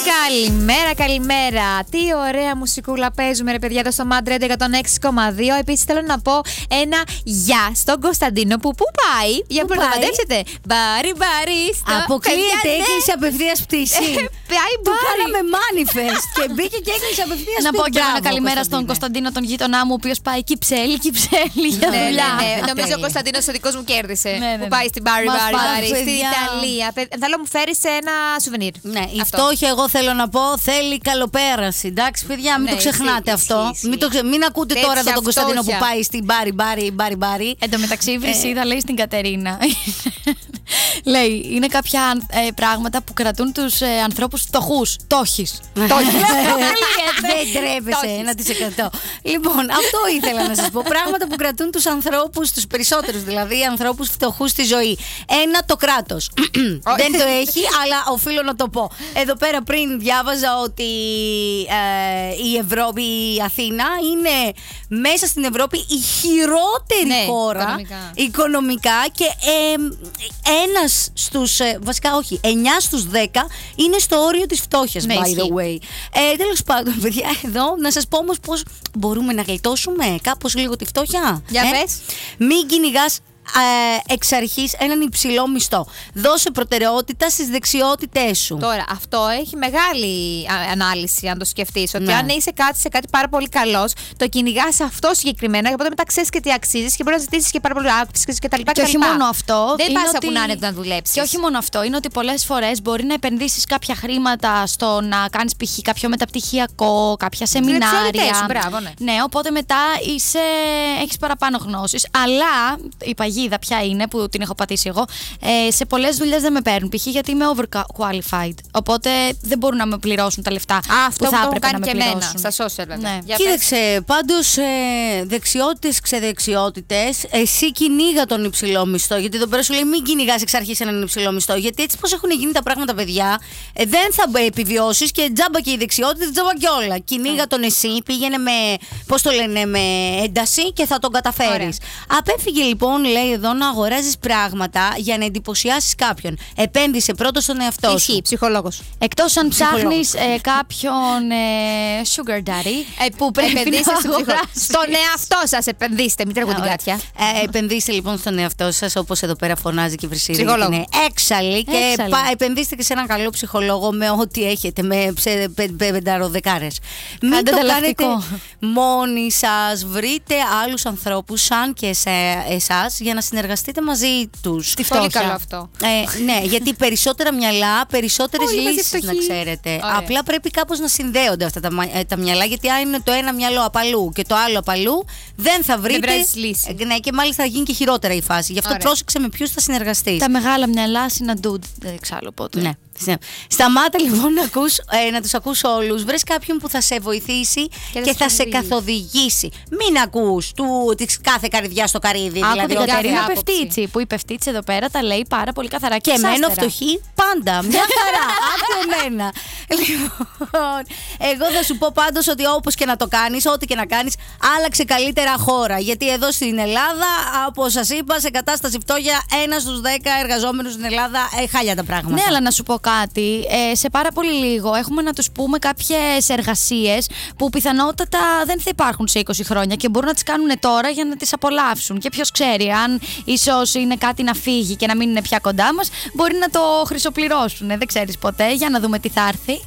Καλημέρα, καλημέρα. Τι ωραία μουσικούλα παίζουμε, ρε παιδιά, εδώ στο Mad Radio 106,2. Επίσης θέλω να πω ένα γεια στον Κωνσταντίνο που πού πάει για να προγραμματεύσετε. Μπάρι, αποκλείεται, έκλεισε απευθείας πτήση. Πάει του κάναμε manifest και μπήκε και έκλεισε απευθείας πτήση. Να πω και ένα καλημέρα στον Κωνσταντίνο, τον γείτονά μου, ο οποίος πάει Κυψέλη για δουλειά. Νομίζω ο Κωνσταντίνος ο δικός μου κέρδισε. Που πάει στην Μπάρι, στην Ιταλία. Θέλω μου φέρει ένα σουβενίρ. Ναι, η φτώχεια, εγώ θέλω να πω, θέλει καλοπέραση. Εντάξει, παιδιά, μην το ξεχνάτε αυτό. Μην ακούτε τώρα εδώ τον Κωνσταντίνο που πάει στην Μπάρι. Εν τω μεταξύ, η Βρυσίδα λέει στην Κατερίνα. Λέει, είναι κάποια πράγματα που κρατούν τους ανθρώπους φτωχούς. Τόχης. Δεν τρέπεσαι 1%. Λοιπόν, αυτό ήθελα να σας πω. Πράγματα που κρατούν τους ανθρώπους, τους περισσότερους δηλαδή, ανθρώπους φτωχούς στη ζωή. Ένα, το κράτος. Δεν το έχει, αλλά οφείλω να το πω. Εδώ πέρα πριν διάβαζα ότι η Ευρώπη, η Αθήνα, είναι μέσα στην Ευρώπη η χειρότερη χώρα οικονομικά και ένας στους, βασικά όχι, 9 στους 10 είναι στο όριο της φτώχειας, by the way. Τέλος πάντων, παιδιά, εδώ να σας πω όμως πώς μπορούμε να γλιτώσουμε κάπως λίγο τη φτώχεια. Για πες. Μην κυνηγάς εξ αρχής έναν υψηλό μισθό. Δώσε προτεραιότητα στις δεξιότητές σου. Τώρα, αυτό έχει μεγάλη ανάλυση, αν το σκεφτείς. Ότι αν είσαι σε κάτι πάρα πολύ καλός, το κυνηγάς αυτό συγκεκριμένα, οπότε μετά ξέρεις και τι αξίζεις και μπορεί να ζητήσεις και πάρα πολύ άξιση και τα λοιπά. Και όχι μόνο αυτό. Δεν πας από να είναι να δουλέψεις. Και όχι μόνο αυτό. Είναι ότι πολλές φορές μπορεί να επενδύσεις κάποια χρήματα στο να κάνεις π.χ. κάποιο μεταπτυχιακό, κάποια σεμινάρια. Μπράβο, ναι. Ναι, οπότε μετά έχεις παραπάνω γνώσεις. Αλλά η παγίδα ποια είναι που την έχω πατήσει εγώ. Σε πολλές δουλειές δεν με παίρνουν. Π.χ. γιατί είμαι overqualified. Οπότε δεν μπορούν να με πληρώσουν τα λεφτά αυτό που θα το έπρεπε να με κάνει πληρώσουν. και εμένα, στα social βέβαια. Ναι. Κοίταξε, πάντως δεξιότητες, ξεδεξιότητες, εσύ κυνήγα τον υψηλό μισθό. Γιατί εδώ πέρα σου λέει μην κυνηγάς εξ αρχής έναν υψηλό μισθό. Γιατί έτσι πώς έχουν γίνει τα πράγματα, παιδιά, δεν θα επιβιώσεις και τζάμπα και οι δεξιότητες, τζάμπα και όλα. Κυνήγα τον εσύ, πήγαινε με, πώς το λένε, με ένταση και θα τον καταφέρεις. Απέφυγε λοιπόν, λέει εδώ, να αγοράζεις πράγματα για να εντυπωσιάσεις κάποιον. Επένδυσε πρώτο στον εαυτό σου. Ισχύει, ψυχολόγος. Εκτός αν ψάχνεις κάποιον sugar daddy που πρέπει να αγοράσεις. Στον εαυτό σας επενδύστε, μην τρέχουν την κάτια. Επενδύστε λοιπόν στον εαυτό σας, όπως εδώ πέρα φωνάζει και η Βρυσίδα. Είναι έξαλλη και επενδύστε και σε έναν καλό ψυχολόγο με ό,τι έχετε, με πενταροδεκάρες. Μην το κάνετε μόνοι σας. Βρείτε άλλους ανθρώπους σαν και εσάς για να συνεργαστείτε μαζί τους. Πολύ καλό αυτό. Ναι, γιατί περισσότερα μυαλά, περισσότερες λύσεις να ξέρετε. Ωραία. Απλά πρέπει κάπως να συνδέονται αυτά τα μυαλά, γιατί αν είναι το ένα μυαλό απαλού και το άλλο απαλού, δεν θα βρείτε λύση. Ναι, και μάλιστα θα γίνει και χειρότερα η φάση. Γι' αυτό πρόσεξε με ποιους θα συνεργαστείς. Τα μεγάλα μυαλά συναντούνται εξάλλου οπότε. Ναι. Σταμάτα λοιπόν να τους ακούς όλους. Βρες κάποιον που θα σε βοηθήσει και θα σε καθοδηγήσει. Μην ακούς της κάθε καρδιά στο καρύδι. Άκου την Κατερίνα Πεφτίτσι, που η Πεφτίτσι εδώ πέρα τα λέει πάρα πολύ καθαρά και μένω φτωχή πάντα. Μια χαρά. Από μένα. Λοιπόν, εγώ θα σου πω πάντως ότι όπως και να το κάνεις, ό,τι και να κάνεις, άλλαξε καλύτερα χώρα. Γιατί εδώ στην Ελλάδα, όπως σας είπα, σε κατάσταση φτώχεια, 1 στους 10 εργαζόμενους στην Ελλάδα, χάλια τα πράγματα. Ναι, αλλά να σου πω κάτι. Σε πάρα πολύ λίγο έχουμε να τους πούμε κάποιες εργασίες που πιθανότατα δεν θα υπάρχουν σε 20 χρόνια και μπορούν να τις κάνουν τώρα για να τις απολαύσουν. Και ποιος ξέρει, αν ίσως είναι κάτι να φύγει και να μην είναι πια κοντά μας, μπορεί να το χρυσοπληρώσουν. Δεν ξέρεις ποτέ. Για να δούμε τι θα έρθει.